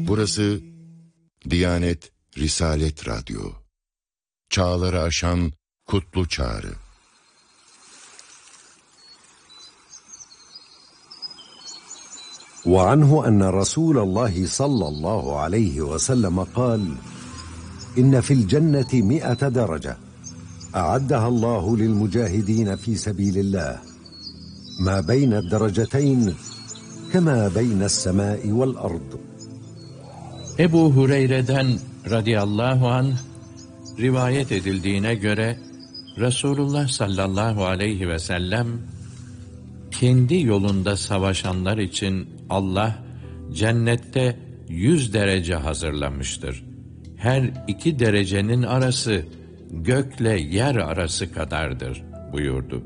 Burası Diyanet Risalet Radyo. Çağları aşan kutlu çağrı. وعنه أن رسول الله صلى الله عليه وسلم قال: إن في الجنة 100 درجة أعدها الله للمجاهدين في سبيل الله ما بين الدرجتين كما بين السماء والأرض. Ebu Hureyre'den radıyallahu anh rivayet edildiğine göre Resulullah sallallahu aleyhi ve sellem kendi yolunda savaşanlar için Allah cennette 100 derece hazırlamıştır. Her 2 derecenin arası gökle yer arası kadardır buyurdu.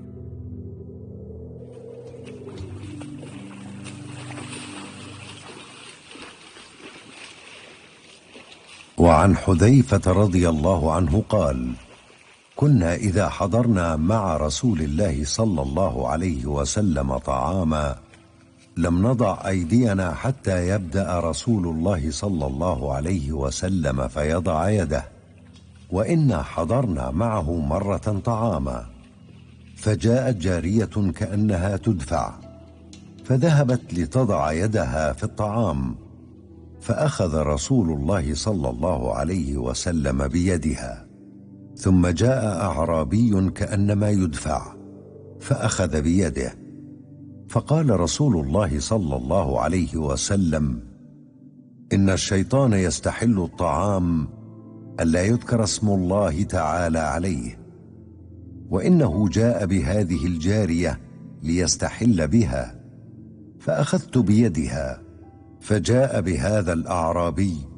وعن حذيفة رضي الله عنه قال: كنا إذا حضرنا مع رسول الله صلى الله عليه وسلم طعاما لم نضع أيدينا حتى يبدأ رسول الله صلى الله عليه وسلم فيضع يده، وإنا حضرنا معه مرة طعاما فجاءت جارية كأنها تدفع فذهبت لتضع يدها في الطعام، فأخذ رسول الله صلى الله عليه وسلم بيدها، ثم جاء أعرابي كأنما يدفع فأخذ بيده، فقال رسول الله صلى الله عليه وسلم: إن الشيطان يستحل الطعام ألا يذكر اسم الله تعالى عليه، وإنه جاء بهذه الجارية ليستحل بها، فأخذت بيدها، فجاء بهذا الأعرابي